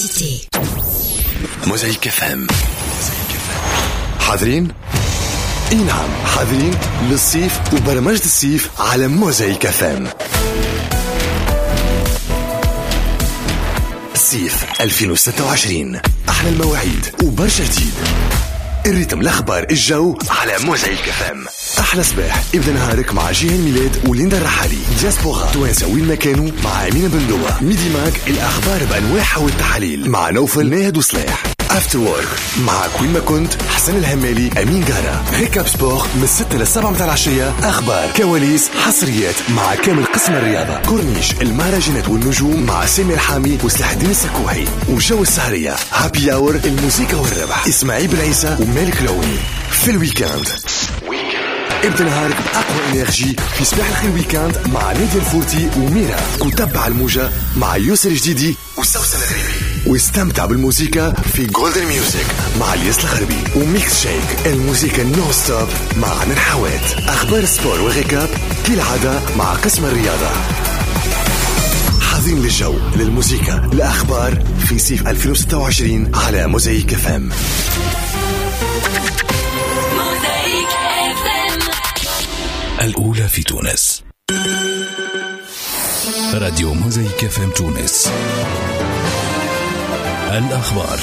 Cité. موزايك FM. حاضرين؟ اي نعم حاضرين للصيف وبرمجة الصيف على موزايك FM. الصيف 2026 أحلى المواعيد وبرشا جديد. الريتم الأخبار الجو على موزايك FM. أحلى صباح ابدأ نهارك مع جيهان ميلاد وليندا الرحالي. دياسبورا توانسة وين ما كانوا مع أمينة بندوة. ميدي ماك الأخبار بأنواعها والتحاليل مع نوفل ناهد وصلاح. افتر وورك مع كوين ما كنت حسن الهمالي أمين جارة. ريكاب سبور من 6 ل 7 متاع العشية. أخبار كواليس حصريات مع كامل قسم الرياضة. كورنيش المهرجانات والنجوم مع سامي الحامي وسلاح الدين السكوحي. وجو السهرية هابي اور الموسيقى والربح إسماعيل بن عيسى ومالك لوني. في الويكاند ابدأ نهارك بأقوى إنرجي في صباح الخير ويكاند مع نادية الفورتي وميرا. وتبع الموجة مع يوسر جديدي وسوسن الغريبي. واستمتع بالموسيقى في جولدن ميوزك مع الياس الغربي. وميكس شيك الموسيقى نو ستوب مع عن الحوات. أخبار السبور وغيكاب كالعادة مع قسم الرياضة. حاضرين للجو للموسيقى الأخبار في صيف 2026 على موزايك FM. الأولى في تونس. راديو موزايك FM تونس. الأخبار.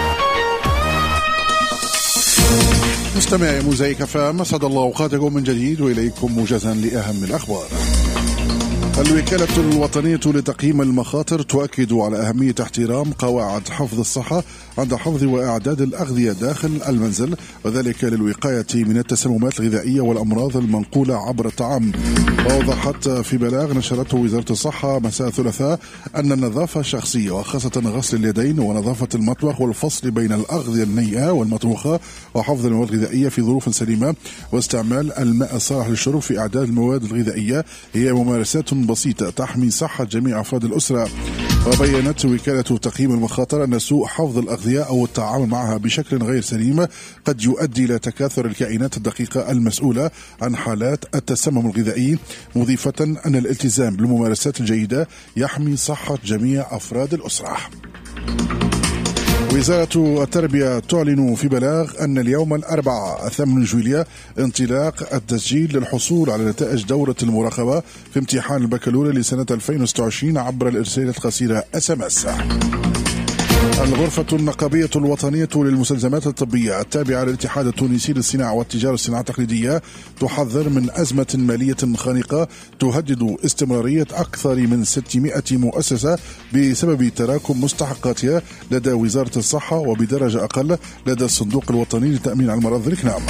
مستمعي موزايك FM، أسعد الله أوقاتكم من جديد وإليكم موجزا لأهم الأخبار. الوكالة الوطنية لتقييم المخاطر تؤكد على أهمية احترام قواعد حفظ الصحة عند حفظ وإعداد الأغذية داخل المنزل، وذلك للوقاية من التسممات الغذائية والأمراض المنقولة عبر الطعام. وأوضحت في بلاغ نشرته وزارة الصحة مساء الثلاثاء أن النظافة الشخصية وخاصة غسل اليدين ونظافة المطبخ والفصل بين الأغذية النيئة والمطبوخة وحفظ المواد الغذائية في ظروف سليمة واستعمال الماء الصالح للشرب في إعداد المواد الغذائية هي ممارسات بسيطة تحمي صحة جميع أفراد الأسرة. وبيّنت وكالة تقييم المخاطر أن سوء حفظ الأغذية أو التعامل معها بشكل غير سليم قد يؤدي إلى تكاثر الكائنات الدقيقة المسؤولة عن حالات التسمم الغذائي، مضيفة أن الالتزام بالممارسات الجيدة يحمي صحة جميع أفراد الأسرة. وزارة التربية تعلن في بلاغ أن اليوم الأربعاء 8 جويلية انطلاق التسجيل للحصول على نتائج دورة المراقبة في امتحان البكالوريا لسنة 2026 عبر الإرسالات القصيرة SMS. الغرفة النقابية الوطنية للمستلزمات الطبية التابعة للاتحاد التونسي للصناعة والتجارة والصناعة التقليدية تحذر من أزمة مالية خانقة تهدد استمرارية أكثر من 600 مؤسسة بسبب تراكم مستحقاتها لدى وزارة الصحة وبدرجة أقل لدى الصندوق الوطني لتأمين على المرض الإكنام.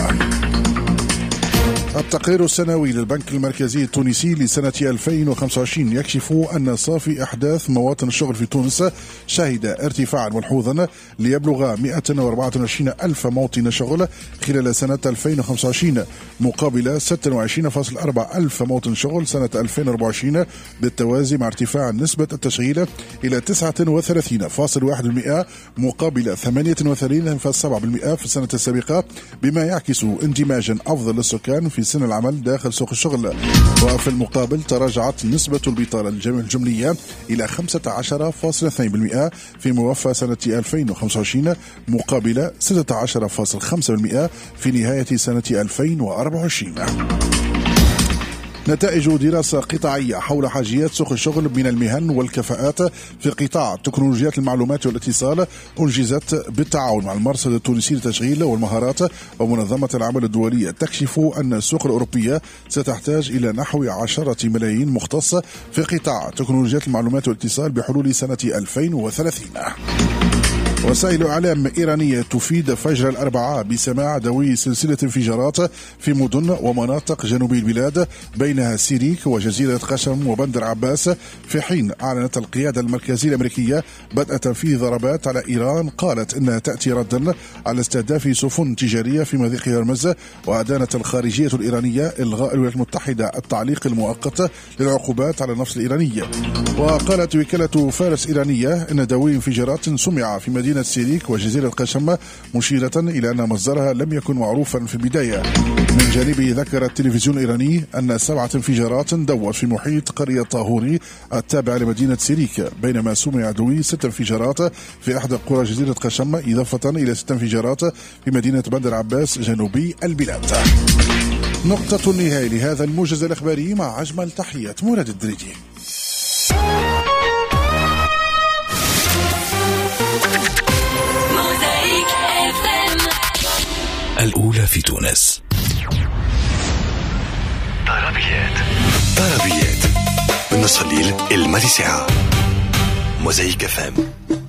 التقرير السنوي للبنك المركزي التونسي لسنة 2025 يكشف أن صافي إحداث مواطن الشغل في تونس شهد ارتفاعا ملحوظا ليبلغ 124 ألف موطن شغل خلال سنة 2025 مقابل 26.4 ألف موطن شغل سنة 2024، بالتوازي مع ارتفاع نسبة التشغيل إلى 39.1% مقابل 38.7% في السنة السابقة، بما يعكس اندماجا أفضل للسكان في سن العمل داخل سوق الشغل. وفي المقابل تراجعت نسبة البطالة الجملية إلى 15.2% في موفى سنة 2025 مقابل 16.5% في نهاية سنة 2024. نتائج دراسة قطاعية حول حاجيات سوق الشغل من المهن والكفاءات في قطاع تكنولوجيات المعلومات والاتصال أنجزت بالتعاون مع المرصد التونسي للتشغيل والمهارات ومنظمة العمل الدولية تكشف أن السوق الأوروبية ستحتاج إلى نحو 10 ملايين مختص في قطاع تكنولوجيات المعلومات والاتصال بحلول سنة 2030. وسائل إعلام إيرانية تفيد فجر الأربعاء بسماع دوي سلسلة انفجارات في مدن ومناطق جنوب البلاد بينها سيريك وجزيرة قشم وبندر عباس، في حين أعلنت القيادة المركزية الأمريكية بدء تنفيذ ضربات على إيران قالت إنها تأتي ردا على استهداف سفن تجارية في مضيق هرمز. وأدانت الخارجية الإيرانية إلغاء الولايات المتحدة التعليق المؤقت للعقوبات على النفط الإيراني. وقالت وكالة فارس إيرانية إن دوي انفجارات سمع في مدينة سيريك وجزيرة قشم، مشيرة إلى أن مصدرها لم يكن معروفا في البداية. من جانبه ذكر التلفزيون الإيراني أن 7 انفجارات دوت في محيط قرية طاهوري التابعة لمدينة سيريك، بينما سمع دوي 6 انفجارات في إحدى قرى جزيرة قشم، إضافة إلى 6 انفجارات في مدينة بندر عباس جنوبي البلاد. نقطة النهاية لهذا الموجز الإخباري مع أجمل تحيات مراد الدريدي. الأولى في تونس. طربيات من نصف الليل الماضي ساعة. موزايك FM.